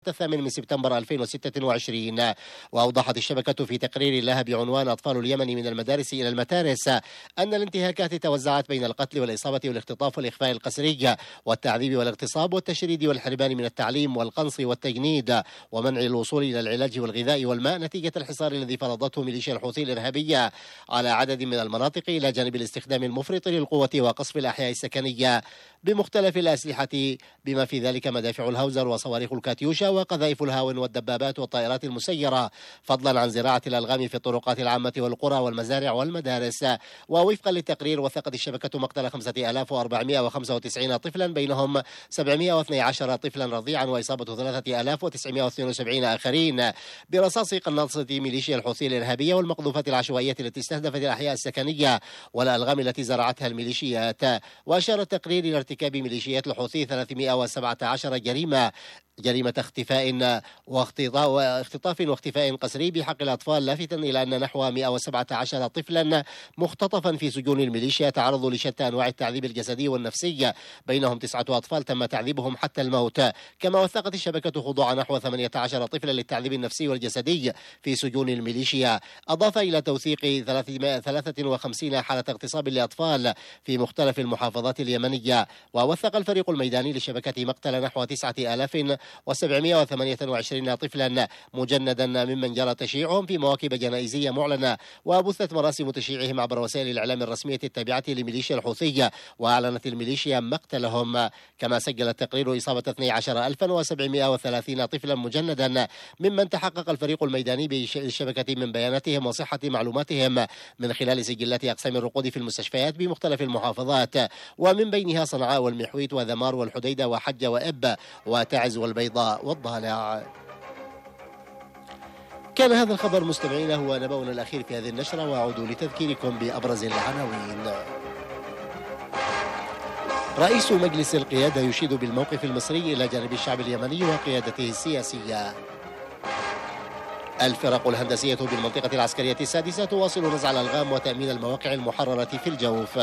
8 سبتمبر 2026. وأوضحت الشبكة في تقرير لها بعنوان أطفال اليمن من المدارس إلى المتارس أن الانتهاكات توزعت بين القتل والإصابة والاختطاف والإخفاء القسري والتعذيب والاغتصاب والتشريد والحرمان من التعليم والقنص والتجنيد ومنع الوصول إلى العلاج والغذاء والماء نتيجة الحصار الذي فرضته ميليشيا الحوثي الإرهابية على عدد من المناطق، إلى جانب الاستخدام المفرط للقوة وقصف الأحياء السكنية بمختلف الأسلحة بما في ذلك مدافع الهاوزر وصواريخ الكاتيوشا وقذائف الهاون والدبابات والطائرات المسيرة، فضلا عن زراعة الألغام في الطرقات العامة والقرى والمزارع والمدارس. ووفقا للتقرير وثقت الشبكة مقتل 5495 طفلا، بينهم 712 طفلا رضيعا وإصابة 3972 آخرين برصاص قناصة ميليشيا الحوثي الإرهابية والمقذوفات العشوائية التي استهدفت الأحياء السكنية والألغام التي زرعتها الميليشيات. وأشار التقرير إلى ارتكاب ميليشيات الحوثي 317 جريمة اختفاء واختطاف واختفاء قسري بحق الأطفال، لافتا إلى أن نحو 117 طفلا مختطفا في سجون الميليشيا تعرضوا لشتى أنواع التعذيب الجسدي والنفسي، بينهم 9 أطفال تم تعذيبهم حتى الموت. كما وثقت الشبكة خضوع نحو 18 طفلا للتعذيب النفسي والجسدي في سجون الميليشيا، أضاف إلى توثيق 53 حالة اغتصاب لأطفال في مختلف المحافظات اليمنية. ووثق الفريق الميداني للشبكة مقتل نحو 9728 طفلا مجندا ممن جرى تشييعهم في مواكب جنائزية معلنة، وبثت مراسم تشييعهم عبر وسائل الإعلام الرسمية التابعة لميليشيا الحوثي، وأعلنت الميليشيا مقتلهم. كما سجل التقرير إصابة 12730 طفلا مجندا ممن تحقق الفريق الميداني بالشبكة من بياناتهم وصحة معلوماتهم من خلال سجلات أقسام الرقود في المستشفيات بمختلف المحافظات، ومن بينها صنعاء والمحويت وذمار والحديدة وحجة وإب وتعز والبيضاء والضالع. كان هذا الخبر مستمعين هو نبأنا الأخير في هذه النشرة، وأعود لتذكيركم بأبرز العناوين. رئيس مجلس القيادة يشيد بالموقف المصري إلى جانب الشعب اليمني وقيادته السياسية. الفرق الهندسية بالمنطقة العسكرية السادسة تواصل نزع الألغام وتأمين المواقع المحررة في الجوف.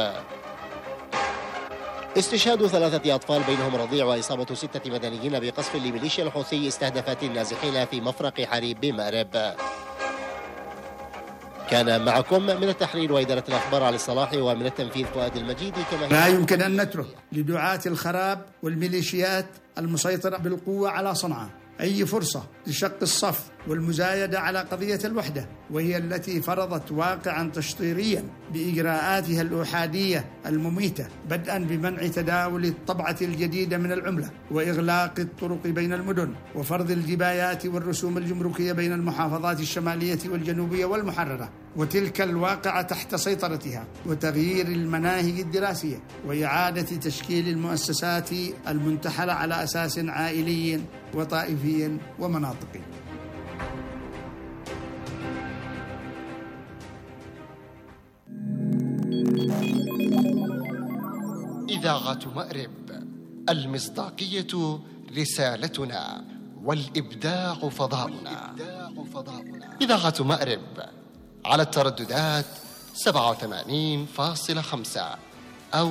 استشهاد 3 أطفال بينهم رضيع وإصابة 6 مدنيين بقصف لميليشيا الحوثي استهدفت النازحين في مفرق حريب بمأرب. كان معكم من التحرير وإدارة الأخبار علي الصلاح، ومن التنفيذ فؤاد المجيد. لا يمكن أن نترك لدعاة الخراب والميليشيات المسيطرة بالقوة على صنعاء أي فرصة لشق الصف والمزايدة على قضية الوحدة، وهي التي فرضت واقعا تشطيريا بإجراءاتها الأحادية المميتة، بدءا بمنع تداول الطبعة الجديدة من العملة وإغلاق الطرق بين المدن وفرض الجبايات والرسوم الجمركية بين المحافظات الشمالية والجنوبية والمحررة، وتلك الواقعة تحت سيطرتها، وتغيير المناهج الدراسية وإعادة تشكيل المؤسسات المنتحلة على أساس عائلي وطائفي ومناطقي. إذاعة مأرب، المصداقية رسالتنا والإبداع فضاؤنا. إذاعة مأرب على الترددات 87.5 أو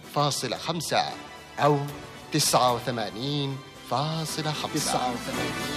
88.5 أو 89.5.